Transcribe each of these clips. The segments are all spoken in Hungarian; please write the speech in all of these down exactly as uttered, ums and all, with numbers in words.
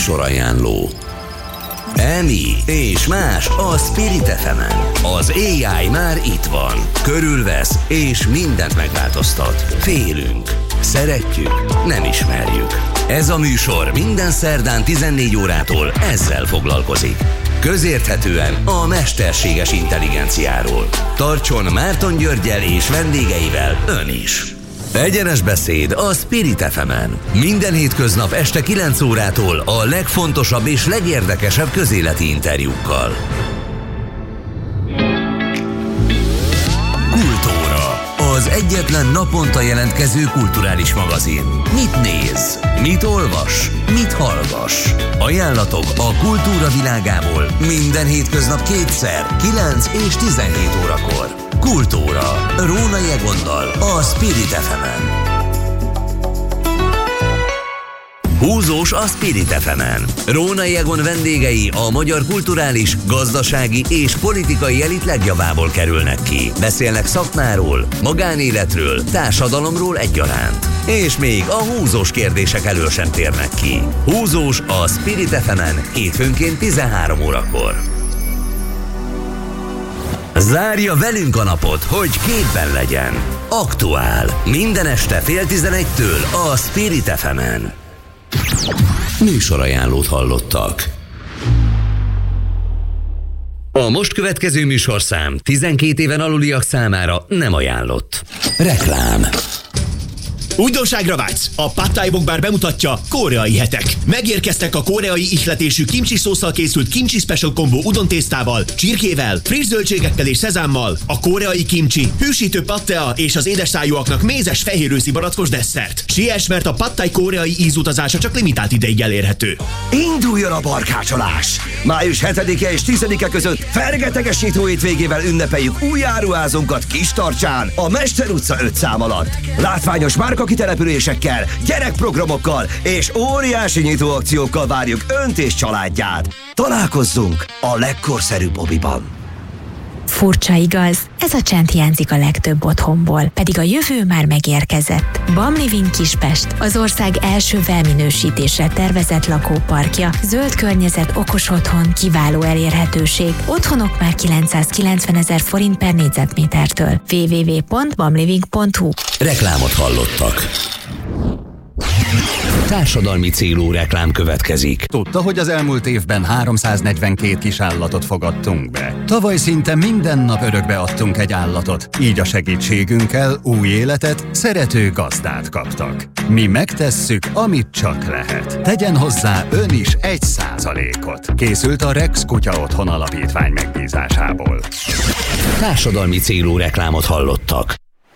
Műsorajánló. Emi és más a Spirit ef emen. Az á i már itt van. Körülvesz és mindent megváltoztat. Félünk. Szeretjük. Nem ismerjük. Ez a műsor minden szerdán tizennégy órától ezzel foglalkozik. Közérthetően a mesterséges intelligenciáról. Tartson Márton Györggyel és vendégeivel ön is. Egyenes beszéd a Spirit ef emen. Minden hétköznap este kilenc órától a legfontosabb és legérdekesebb közéleti interjúkkal. Kultúra. Az egyetlen naponta jelentkező kulturális magazin. Mit néz? Mit olvas? Mit hallgass? Ajánlatok a kultúra világából minden hétköznap kétszer, kilenc és tizenhét órakor. Kultúra. Rónai Egonnal a Spirit ef emen. Húzós a Spirit ef emen. Rónai Egon vendégei a magyar kulturális, gazdasági és politikai elit legjavából kerülnek ki. Beszélnek szakmáról, magánéletről, társadalomról egyaránt. És még a húzós kérdések elől sem térnek ki. Húzós a Spirit ef emen hétfőnként tizenhárom órakor. Zárja velünk a napot, hogy képben legyen. Aktuál. Minden este fél tizenegytől a Spirit ef emen. Műsorajánlót hallottak. A most következő műsorszám tizenkét éven aluliak számára nem ajánlott. Reklám. Újdonságra vágysz? A Pad Thai Bokbar bemutatja Koreai hetek. Megérkeztek a koreai ihletésű kimchi szósszal készült kimchi special combo udontésztával, csirkével, friss zöldségekkel és szezámmal. A koreai kimchi, hűsítő pattea és az édesszájúaknak mézes fehérőszi barackos desszert. Siess, mert a Pad Thai koreai ízutazása csak limitált ideig elérhető. Induljon a barkácsolás! május hetedike és tizedike között fergetegesítő hétvégével ünnepeljük új áruházunkat Kistarcsán, a Mester utca öt szám alatt. Látványos márka kitelepülésekkel, gyerekprogramokkal és óriási nyitóakciókkal várjuk önt és családját. Találkozzunk a legkorszerűbb mobiban. Furcsa igaz, ez a csend hiányzik a legtöbb otthonból, pedig a jövő már megérkezett. Bam Living Kispest, az ország első felminősítésre tervezett lakóparkja, zöld környezet, okos otthon, kiváló elérhetőség, otthonok már kilencszázkilencvenezer forint per négyzetmétertől. double-u double-u double-u pont bamliving pont hu. Reklámot hallottak. Társadalmi célú reklám következik. Tudta, hogy az elmúlt évben háromszáznegyvenkét kisállatot fogadtunk be. Tavaly szinte minden nap örökbe adtunk egy állatot, így a segítségünkkel új életet, szerető gazdát kaptak. Mi megtesszük, amit csak lehet. Tegyen hozzá ön is egy százalékot. Készült a Rex Kutya Otthon Alapítvány megbízásából. Társadalmi célú reklámot hallottak.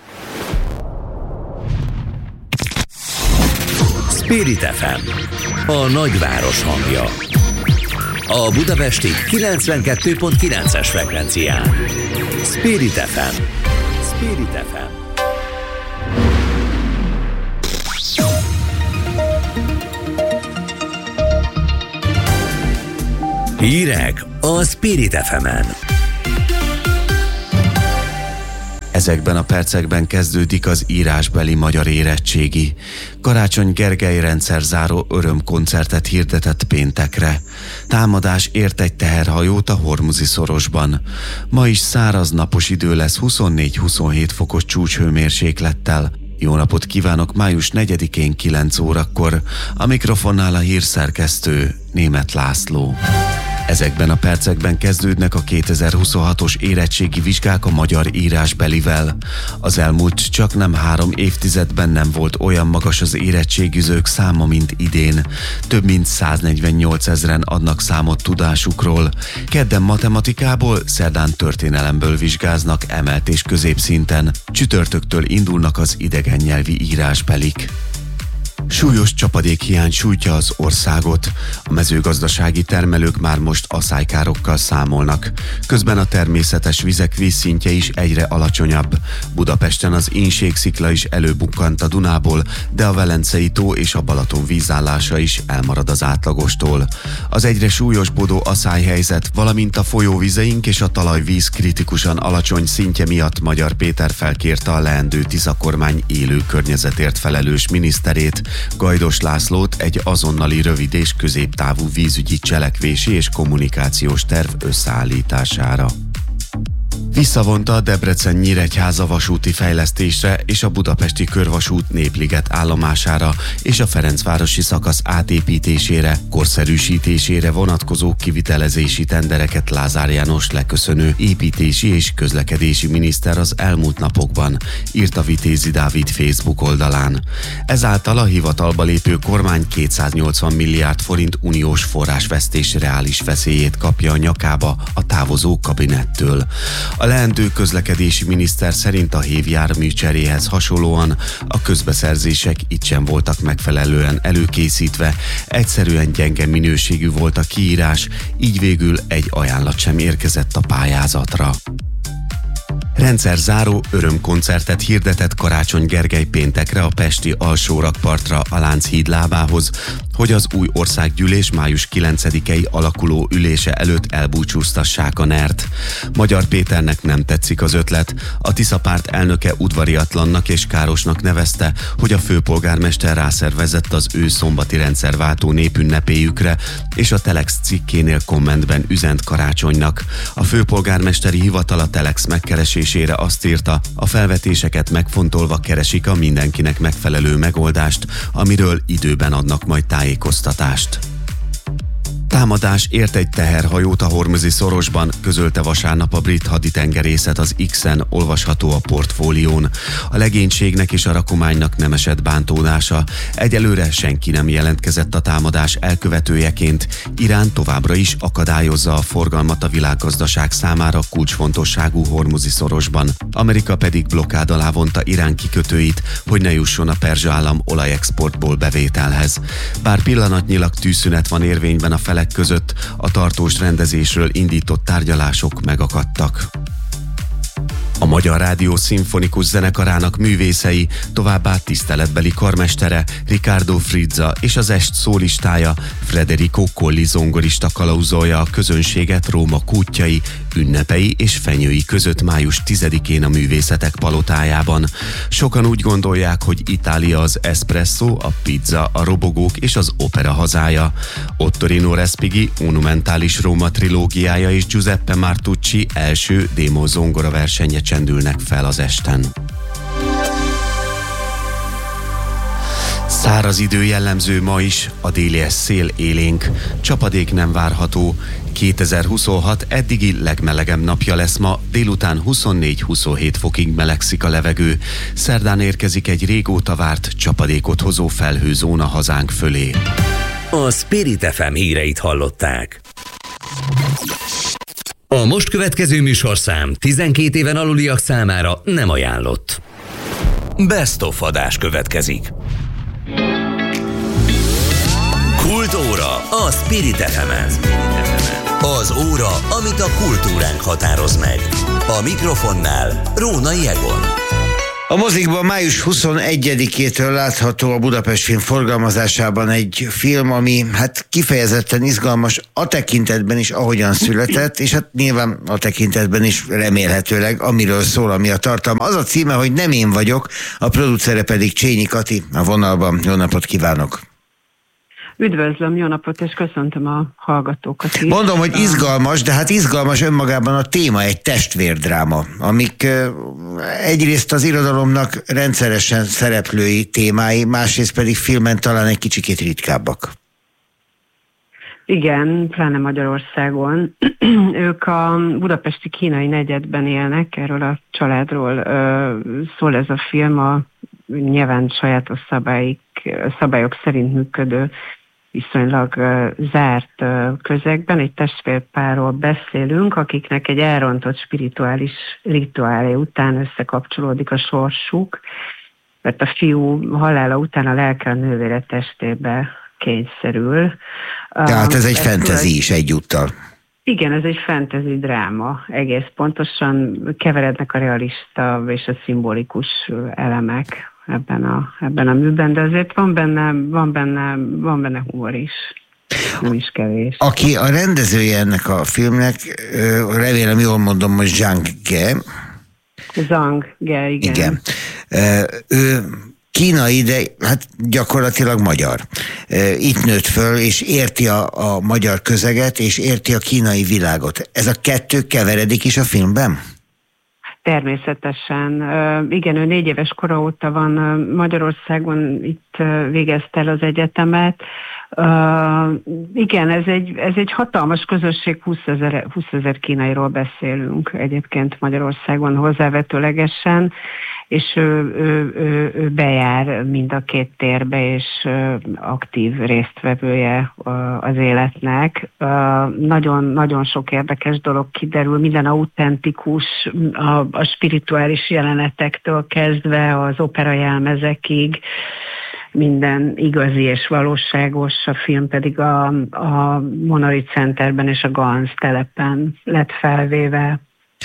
Spirit ef em, a nagyváros hangja. A budapesti kilencvenkettő pont kilences frekvencián. Spirit ef em. Spirit ef em. Hírek a Spirit ef emen. Ezekben a percekben kezdődik az írásbeli magyar érettségi. Karácsony Gergely rendszerzáró örömkoncertet hirdetett péntekre. Támadás ért egy teherhajót a Hormuzi szorosban. Ma is száraz napos idő lesz huszonnégy-huszonhét fokos csúcshőmérséklettel. Jó napot kívánok május negyedikén kilenc órakor. A mikrofonnál a hírszerkesztő Németh László. Ezekben a percekben kezdődnek a kétezer-huszonhatos érettségi vizsgák a magyar írásbelivel. Az elmúlt csaknem három évtizedben nem volt olyan magas az érettségizők száma, mint idén. Több mint száznegyvennyolcezren adnak számot tudásukról. Kedden matematikából, szerdán történelemből vizsgáznak emelt és középszinten. Csütörtöktől indulnak az idegen nyelvi írásbelik. Súlyos csapadékhiány sújtja az országot. A mezőgazdasági termelők már most aszálykárokkal számolnak. Közben a természetes vizek vízszintje is egyre alacsonyabb. Budapesten az Ínségszikla is előbukkant a Dunából, de a Velencei tó és a Balaton vízállása is elmarad az átlagostól. Az egyre súlyosbodó aszályhelyzet, valamint a folyóvizeink és a talajvíz kritikusan alacsony szintje miatt Magyar Péter felkérte a leendő Tisza kormány élő környezetért felelős miniszterét, Gajdos Lászlót egy azonnali rövid és középtávú vízügyi cselekvési és kommunikációs terv összeállítására. Visszavonta a Debrecen-Nyíregyháza vasúti fejlesztésre és a budapesti körvasút Népliget állomására és a Ferencvárosi szakasz átépítésére, korszerűsítésére vonatkozó kivitelezési tendereket Lázár János leköszönő építési és közlekedési miniszter az elmúlt napokban, írta Vitézi Dávid Facebook oldalán. Ezáltal a hivatalba lépő kormány kétszáznyolcvan milliárd forint uniós forrásvesztés reális veszélyét kapja a nyakába a távozó kabinettől. A leendő közlekedési miniszter szerint a hévjármű cseréhez hasonlóan a közbeszerzések itt sem voltak megfelelően előkészítve, egyszerűen gyenge minőségű volt a kiírás, így végül egy ajánlat sem érkezett a pályázatra. Rendszerzáró örömkoncertet hirdetett Karácsony Gergely péntekre a pesti Alsórakpartra a Lánchíd lábához, hogy az új országgyűlés május kilencedikei alakuló ülése előtt elbúcsúztassák a nert. Magyar Péternek nem tetszik az ötlet. A Tisza párt elnöke udvariatlannak és károsnak nevezte, hogy a főpolgármester rászervezett az ő szombati rendszerváltó népünnepéjükre, és a Telex cikkénél kommentben üzent Karácsonynak. A főpolgármesteri hivatal a Telex megkeresésére azt írta, a felvetéseket megfontolva keresik a mindenkinek megfelelő megoldást, amiről időben adnak majd tájékoztatást. Támadás ért egy teherhajót a Hormuzi szorosban, közölte vasárnap a brit haditengerészet az X-en, olvasható a portfólión. A legénységnek és a rakománynak nem esett bántódása. Egyelőre senki nem jelentkezett a támadás elkövetőjeként. Irán továbbra is akadályozza a forgalmat a világgazdaság számára kulcsfontosságú Hormuzi szorosban. Amerika pedig blokkád alá vonta Irán kikötőit, hogy ne jusson a perzsa állam olajexportból bevételhez. Bár pillanatnyilag tűzszünet van érvényben a felek között, a tartós rendezésről indított tárgyalások megakadtak. A Magyar Rádió Szimfonikus Zenekarának művészei, továbbá tiszteletbeli karmestere Riccardo Frizza és az est szólistája Federico Colli zongorista kalauzolja a közönséget Róma kútjai, ünnepei és fenyői között május tizedikén a Művészetek Palotájában. Sokan úgy gondolják, hogy Itália az espresso, a pizza, a robogók és az opera hazája. Ottorino Respighi monumentális Róma trilógiája és Giuseppe Martucci első démo zongora versenye csendülnek fel az esten. Száraz idő jellemző ma is, a déli szél élénk, csapadék nem várható. kétezer-huszonhat eddigi legmelegebb napja lesz ma, délután huszonnégy-huszonhét fokig melegszik a levegő. Szerdán érkezik egy régóta várt csapadékot hozó felhőzóna hazánk fölé. A Spirit ef em híreit hallották. A most következő műsorszám tizenkét éven aluliak számára nem ajánlott. Best of adás következik. Kultúra a Spirit ef emen. Az óra, amit a kultúránk határoz meg. A mikrofonnál Rónai Egon. A mozikban május huszonegyedikétől látható a Budapest Film forgalmazásában egy film, ami hát kifejezetten izgalmas a tekintetben is, ahogyan született, és hát nyilván a tekintetben is remélhetőleg, amiről szól, ami a tartalma. Az a címe, hogy Nem én vagyok, a producere pedig Csényi Kati, a vonalban. Jó napot kívánok! Üdvözlöm, jó napot, és köszöntöm a hallgatókat is. Mondom, hogy izgalmas, de hát izgalmas önmagában a téma, egy testvérdráma, amik egyrészt az irodalomnak rendszeresen szereplői témái, másrészt pedig filmen talán egy kicsikét ritkábbak. Igen, pláne Magyarországon. Ők a budapesti kínai negyedben élnek, erről a családról szól ez a film, a nyilván sajátos szabályok, szabályok szerint működő, viszonylag uh, zárt uh, közegben. Egy testvérpárról beszélünk, akiknek egy elrontott spirituális rituálé után összekapcsolódik a sorsuk, mert a fiú halála után a lelke a nővére testébe kényszerül. Tehát ez egy uh, fantasy is egyúttal. Igen, ez egy fantasy dráma. Egész pontosan keverednek a realista és a szimbolikus elemek ebben a, ebben a műben, de azért van benne, van benne, van benne humor is. Nem is kevés. Aki a rendezője ennek a filmnek, remélem jól mondom, hogy Zhang Ge. Zhang Ge, igen. Igen. Ő kínai, de hát gyakorlatilag magyar. Itt nőtt föl, és érti a, a magyar közeget, és érti a kínai világot. Ez a kettő keveredik is a filmben? Természetesen. Igen, ő négy éves kora óta van Magyarországon, itt végezte el az egyetemet. Uh, igen, ez egy, ez egy hatalmas közösség, húszezer kínairól beszélünk egyébként Magyarországon hozzávetőlegesen, és ő, ő, ő, ő bejár mind a két térbe, és aktív résztvevője az életnek. Nagyon, nagyon sok érdekes dolog kiderül, minden autentikus, a, a spirituális jelenetektől kezdve az opera jelmezekig, minden igazi és valóságos, a film pedig a, a Monori Centerben és a Ganz telepen lett felvéve.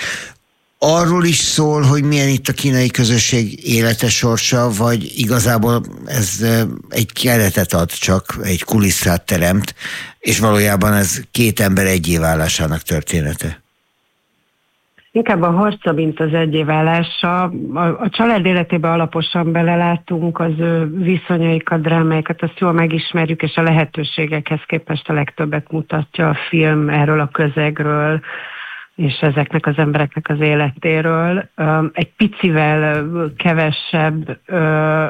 Arról is szól, hogy milyen itt a kínai közösség élete sorsa, vagy igazából ez egy keretet ad, csak egy kulisszát teremt, és valójában ez két ember egyéválásának története? Inkább a harca, mint az egyévállása. A, a család életébe alaposan belelátunk, az ő viszonyaikat, drámáikat, azt jól megismerjük, és a lehetőségekhez képest a legtöbbet mutatja a film erről a közegről, és ezeknek az embereknek az életéről. Egy picivel kevesebb ö,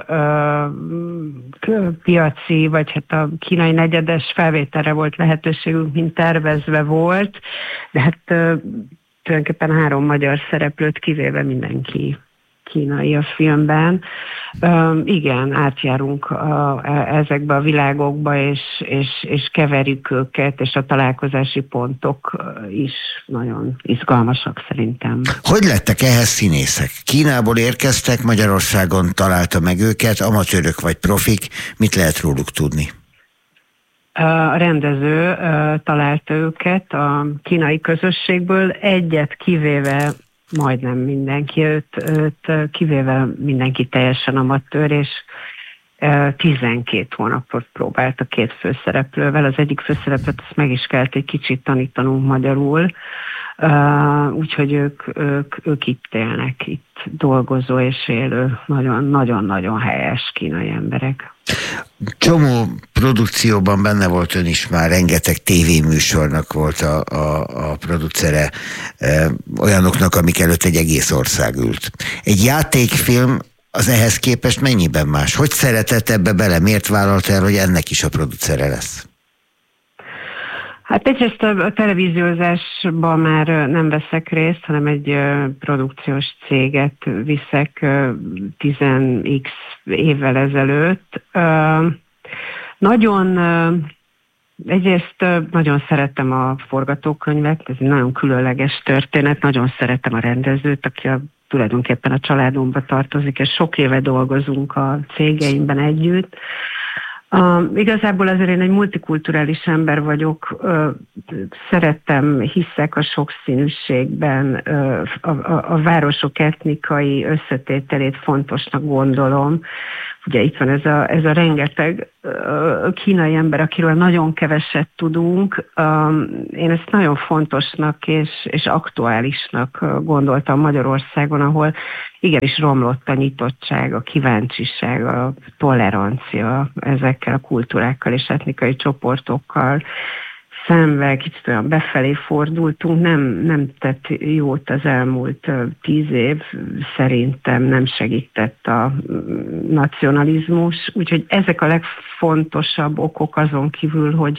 ö, piaci, vagy hát a kínai negyedes felvételre volt lehetőségünk, mint tervezve volt, de hát ö, tulajdonképpen három magyar szereplőt kivéve mindenki kínai a filmben. Üm, igen, átjárunk a, ezekbe a világokba, és, és, és keverjük őket, és a találkozási pontok is nagyon izgalmasak szerintem. Hogy lettek ehhez színészek? Kínából érkeztek, Magyarországon találta meg őket, amatőrök vagy profik, mit lehet róluk tudni? A rendező találta őket a kínai közösségből, egyet kivéve majdnem mindenki, őt, őt kivéve mindenki teljesen amatőr, és tizenkét hónapot próbált a két főszereplővel. Az egyik főszereplőt azt meg is kellett egy kicsit tanítanunk magyarul, úgyhogy ők, ők, ők itt élnek, itt dolgozó és élő, nagyon-nagyon helyes kínai emberek. Csomó produkcióban benne volt ön is már, rengeteg tévéműsornak volt a, a, a producere, e, olyanoknak, amik előtt egy egész ország ült. Egy játékfilm az ehhez képest mennyiben más? Hogy szeretett ebbe bele? Miért vállalt el, hogy ennek is a producere lesz? Hát egyrészt a televíziózásban már nem veszek részt, hanem egy produkciós céget viszek tíz x évvel ezelőtt. Nagyon, egyrészt nagyon szerettem a forgatókönyvet, ez egy nagyon különleges történet, nagyon szerettem a rendezőt, aki a, tulajdonképpen a családomba tartozik, és sok éve dolgozunk a cégeimben együtt. Uh, igazából azért én egy multikulturális ember vagyok, uh, szerettem, hiszek a sokszínűségben, uh, a, a, a városok etnikai összetételét fontosnak gondolom. Ugye itt van ez a, ez a rengeteg uh, kínai ember, akiről nagyon keveset tudunk. Um, én ezt nagyon fontosnak és, és aktuálisnak gondoltam Magyarországon, ahol igenis romlott a nyitottság, a kíváncsiság, a tolerancia ezekkel a kultúrákkal és etnikai csoportokkal szemben, kicsit olyan befelé fordultunk, nem, nem tett jót az elmúlt tíz év, szerintem nem segített a nacionalizmus, úgyhogy ezek a legfontosabb okok azon kívül, hogy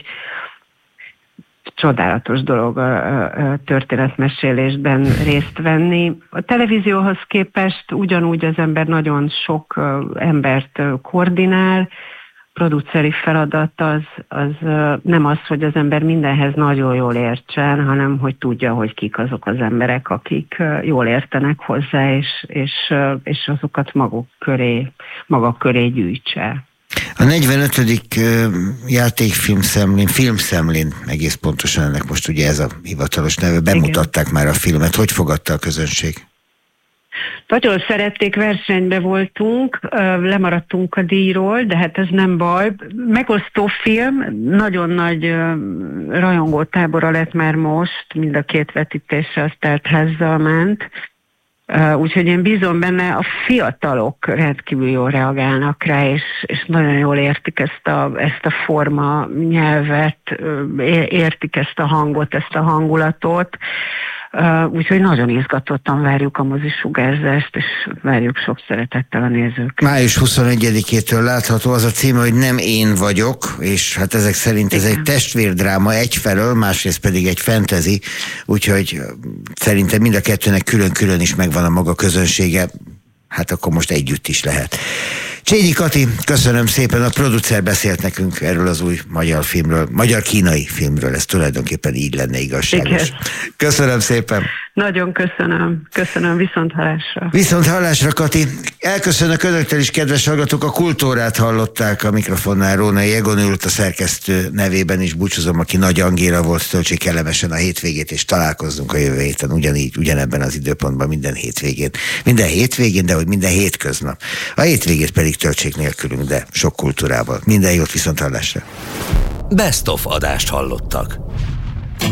csodálatos dolog a történetmesélésben részt venni. A televízióhoz képest ugyanúgy az ember nagyon sok embert koordinál, produceri feladat az, az nem az, hogy az ember mindenhez nagyon jól értsen, hanem hogy tudja, hogy kik azok az emberek, akik jól értenek hozzá, és, és, és azokat maguk köré, maga köré gyűjtse. A negyvenötödik játékfilmszemlén, filmszemlén, egész pontosan ennek most ugye ez a hivatalos neve, bemutatták Igen. már a filmet. Hogy fogadta a közönség? Nagyon szerették, versenybe voltunk, lemaradtunk a díjról, de hát ez nem baj. Megosztó film, nagyon nagy rajongótábora lett már most, mind a két vetítése az teltházzal ment. Úgyhogy én bízom benne, a fiatalok rendkívül jól reagálnak rá, és, és nagyon jól értik ezt a, ezt a forma nyelvet, értik ezt a hangot, ezt a hangulatot. Úgyhogy nagyon izgatottan várjuk a mozisugárzást, és várjuk sok szeretettel a nézők. május huszonegyedikétől látható, az a címe, hogy Nem én vagyok, és hát ezek szerint ez egy testvérdráma egyfelől, másrészt pedig egy fantasy, úgyhogy szerintem mind a kettőnek külön-külön is megvan a maga közönsége, hát akkor most együtt is lehet. Csényi Kati, köszönöm szépen, a producer beszélt nekünk erről az új magyar filmről, magyar-kínai filmről, ez tulajdonképpen így lenne igazságos. Igen. Köszönöm szépen. Nagyon köszönöm. Köszönöm, viszont hallásra. Viszont hallásra, Kati. Elköszönök önöktől is, kedves hallgatók, a Kultúrát hallották, a mikrofonnál Rónai Egon ült, a szerkesztő nevében is búcsúzom, aki Nagy Angéla volt, töltsék kellemesen a hétvégét, és találkozzunk a jövő héten ugyanígy, ugyanebben az időpontban minden hétvégén. Minden hétvégén, de hogy minden hétköznap. A hétvégét pedig töltsék nélkülünk, de sok kultúrával. Minden jót, viszont hallásra. Best of adást hallottak.